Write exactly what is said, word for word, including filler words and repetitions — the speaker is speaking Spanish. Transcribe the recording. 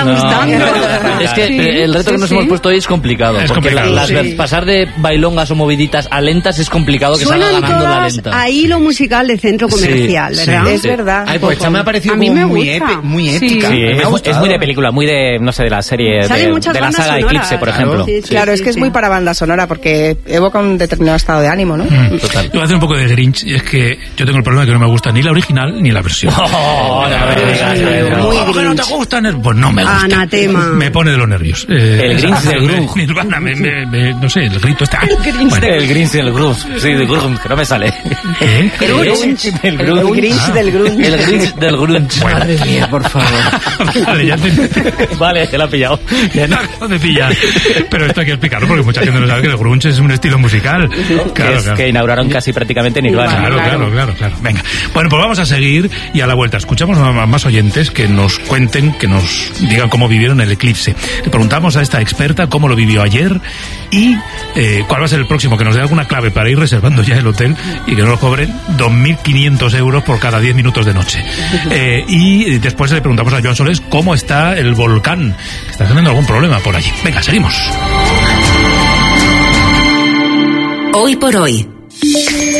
está no, gustando. No, es que sí, el reto sí, que nos sí. hemos puesto hoy es complicado. Es porque complicado, las, sí. pasar de bailongas o moviditas a lentas es complicado que Suenan salga ganando la todas lenta. a hilo musical de centro comercial, Sí, ¿verdad? sí, Es sí. verdad. Ay, pues esta me ha parecido A mí como me muy, gusta. epi- muy Sí. épica. Sí, Me ha es, gustado. es muy de película, muy de, no sé, de la serie, Salen de, muchas de la bandas saga sonoras. Eclipse, por Claro. ejemplo. Sí, sí, Claro, sí, es que es sí. muy para banda sonora porque evoca un determinado estado de ánimo, ¿no? Mm. Total. Yo voy a hacer un poco de Grinch, y es que yo tengo el problema de que no me gusta ni la original ni la versión. Oh, no me digas, Muy no. Muy Oh, que no Grinch. te gustan, pues no me gusta. Anatema. Me pone de los nervios. Eh, El Grinch del me- grunge. Nirvana, me, me, me- no sé, el grito está. Bueno, El Grinch del Grunge, sí, del Grunge, que no me sale. ¿eh? El Grinch del El Grunge. Grinch Ah. del grunge. El Grinch del Grunge. Bueno. Madre mía, por favor. Vale, ya te... Vale, te lo ha pillado. Ya no acabo de pillar. Pero esto hay que explicarlo porque mucha gente no sabe que el grunge es un estilo musical. Que Claro, es claro. que inauguraron casi prácticamente Nirvana. Claro, claro, claro, claro. Venga. Bueno, pues vamos a seguir y a la vuelta escuchamos a más oyentes que nos cuenten, que nos digan cómo vivieron el eclipse. Le preguntamos a esta experta cómo lo vivió ayer y eh, cuál va a ser el próximo, que nos dé alguna clave para ir reservando ya el hotel y que no nos cobren dos mil quinientos euros por cada diez minutos de noche. Eh, y después le preguntamos a Joan Solés cómo está el volcán, que está teniendo algún problema por allí. Venga, seguimos. Hoy por hoy.